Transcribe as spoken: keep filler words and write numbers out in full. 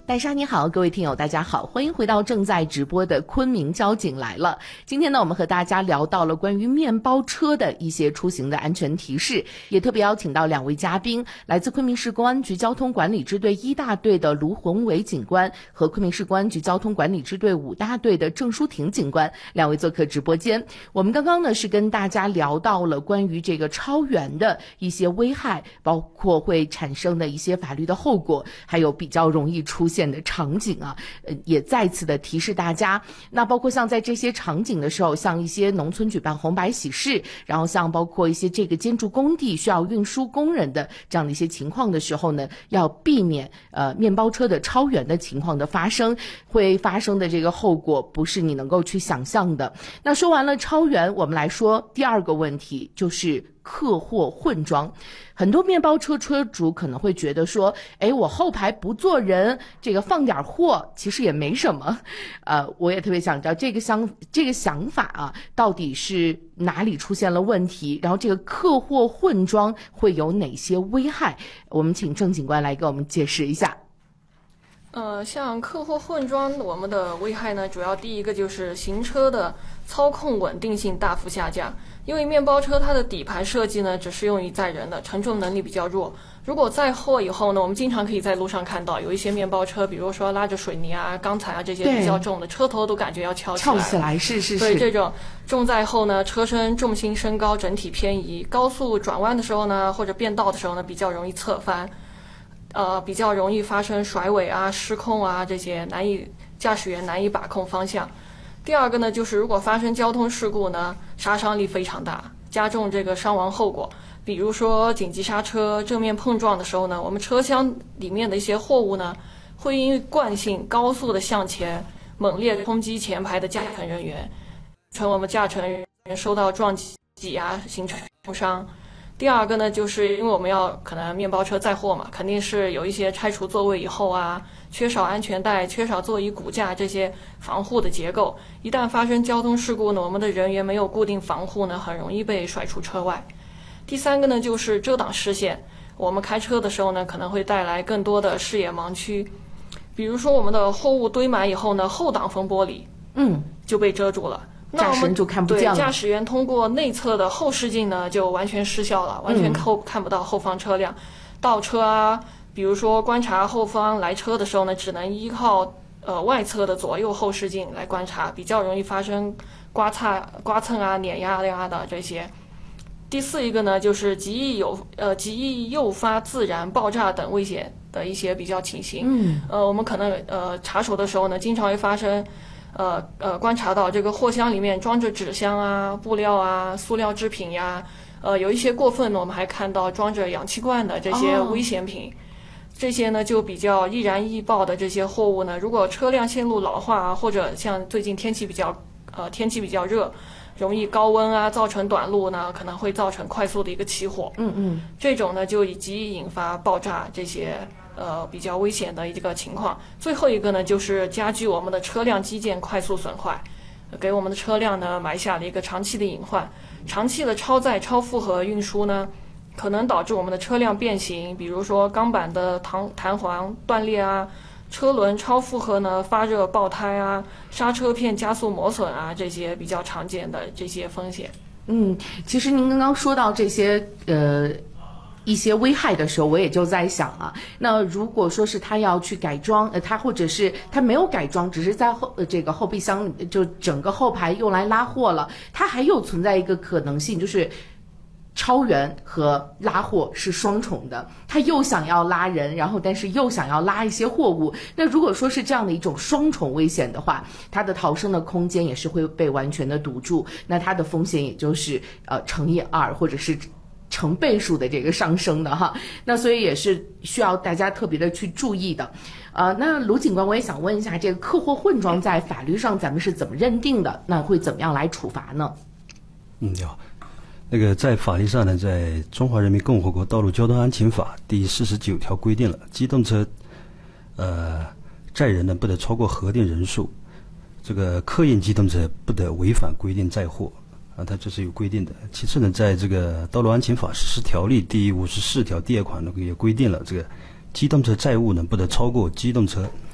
戴莎你好，各位听友大家好，欢迎回到正在直播的昆明交警来了。今天呢，我们和大家聊到了关于面包车的一些出行的安全提示，也特别邀请到两位嘉宾，来自昆明市公安局交通管理支队一大队的卢宏伟警官和昆明市公安局交通管理支队五大队的郑淑婷警官，两位做客直播间。我们刚刚呢是跟大家聊到了关于这个超员的一些危害，包括会产生的一些法律的后果，还有比较容易出现的场景啊，呃，也再次的提示大家。那包括像在这些场景的时候，像一些农村举办红白喜事，然后像包括一些这个建筑工地需要运输工人的这样的一些情况的时候呢，要避免呃面包车的超员的情况的发生，会发生的这个后果不是你能够去想象的。那说完了超员，我们来说第二个问题，就是客货混装。很多面包车车主可能会觉得说，哎，我后排不坐人，这个放点货其实也没什么。呃，我也特别想知道这个想这个想法啊，到底是哪里出现了问题？然后这个客货混装会有哪些危害？我们请郑警官来给我们解释一下。 呃，像客货混装，我们的危害呢，主要第一个就是行车的操控稳定性大幅下降。因为面包车它的底盘设计呢，只适用于载人的，承重能力比较弱。如果载货以后呢，我们经常可以在路上看到有一些面包车，比如说拉着水泥啊、钢材啊这些比较重的，车头都感觉要翘起来。 翘起来，是是是。 对，这种重载后呢，车身重心升高，整体偏移，高速转弯的时候呢，或者变道的时候呢，比较容易侧翻。呃，比较容易发生甩尾啊、失控啊这些，难以驾驶员难以把控方向。第二个呢，就是如果发生交通事故呢，杀伤力非常大，加重这个伤亡后果。比如说紧急刹车、正面碰撞的时候呢，我们车厢里面的一些货物呢，会因为惯性高速的向前，猛烈冲击前排的驾乘人员，成我们驾乘人员受到撞击、挤压，形成重伤。第二个呢，就是因为我们要可能面包车载货嘛，肯定是有一些拆除座位以后啊，缺少安全带、缺少座椅骨架这些防护的结构。一旦发生交通事故呢，我们的人员没有固定防护呢，很容易被甩出车外。第三个呢，就是遮挡视线。我们开车的时候呢，可能会带来更多的视野盲区。比如说我们的货物堆满以后呢，后挡风玻璃嗯就被遮住了。 驾驶人就看不见了。 对，驾驶员通过内侧的后视镜呢，就完全失效了，完全后、嗯、看不到后方车辆。倒车啊，比如说观察后方来车的时候呢，只能依靠呃外侧的左右后视镜来观察，比较容易发生刮擦、刮蹭啊、碾压呀的这些。第四一个呢，就是极易有呃极易诱发自燃、爆炸等危险的一些比较情形。嗯，呃，我们可能呃查手的时候呢，经常会发生。呃呃，观察到这个货箱里面装着纸箱啊、布料啊、塑料制品呀，呃，有一些过分呢，我们还看到装着氧气罐的这些危险品。哦、这些呢就比较易燃易爆的这些货物呢，如果车辆线路老化啊，或者像最近天气比较呃天气比较热，容易高温啊，造成短路呢，可能会造成快速的一个起火。嗯嗯，这种呢就以极易引发爆炸这些。呃，比较危险的一个情况。最后一个呢，就是加剧我们的车辆基建快速损坏，给我们的车辆呢埋下了一个长期的隐患。长期的超载、超负荷运输呢，可能导致我们的车辆变形，比如说钢板的弹弹簧断裂啊，车轮超负荷呢发热爆胎啊，刹车片加速磨损啊，这些比较常见的这些风险。 嗯，其实您刚刚说到这些呃。一些危害的时候，我也就在想啊，那如果说是他要去改装，呃，他或者是他没有改装，只是在后、呃、这个后备箱就整个后排用来拉货了，它还有存在一个可能性，就是超员和拉货是双重的，他又想要拉人，然后但是又想要拉一些货物。那如果说是这样的一种双重危险的话，它的逃生的空间也是会被完全的堵住，那它的风险也就是呃乘以二，或者是成倍数的这个上升的哈，那所以也是需要大家特别的去注意的。呃，那卢警官，我也想问一下，这个客货混装在法律上咱们是怎么认定的？那会怎么样来处罚呢？ 嗯，有。那个在法律上呢，在《中华人民共和国道路交通安全法》第四十九条规定了，机动车呃载人呢不得超过核定人数，这个客运机动车不得违反规定载货。啊，它这是有规定的。其次呢，在这个《道路安全法实施条例》第五十四条第二款呢，也规定了这个机动车载物呢不得超过机动车